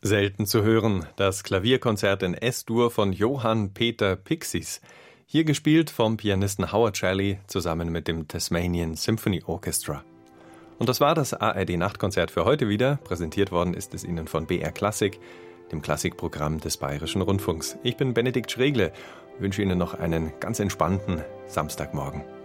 Selten zu hören, das Klavierkonzert in S-Dur von Johann Peter Pixis. Hier gespielt vom Pianisten Howard Shelley zusammen mit dem Tasmanian Symphony Orchestra. Und das war das ARD-Nachtkonzert für heute wieder. Präsentiert worden ist es Ihnen von BR Klassik, dem Klassikprogramm des Bayerischen Rundfunks. Ich bin Benedikt Schregle und wünsche Ihnen noch einen ganz entspannten Samstagmorgen.